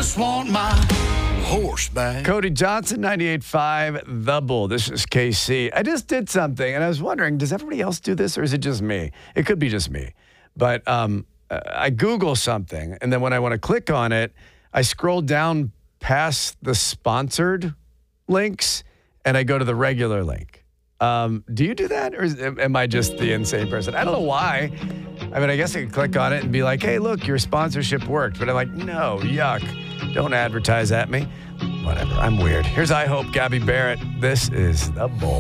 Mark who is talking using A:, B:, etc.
A: just want my horse back.
B: Cody Johnson, 98.5, The Bull. This is KC. I just did something, and I was wondering, does everybody else do this, or is it just me? It could be just me. But I Google something, and then when I want to click on it, I scroll down past the sponsored links, and I go to the regular link. Do you do that, or am I just the insane person? I don't know why. I mean, I guess I could click on it and be like, hey, look, your sponsorship worked. But I'm like, no, yuck. Don't advertise at me. Whatever. I'm weird. Here's I Hope, Gabby Barrett. This is The Bull.